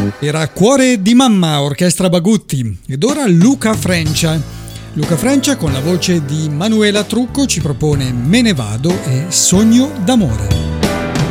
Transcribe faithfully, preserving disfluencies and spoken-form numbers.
Era Cuore di mamma, orchestra Bagutti. Ed ora Luca Frencia. Luca Frencia con la voce di Manuela Trucco ci propone Me ne vado e Sogno d'amore.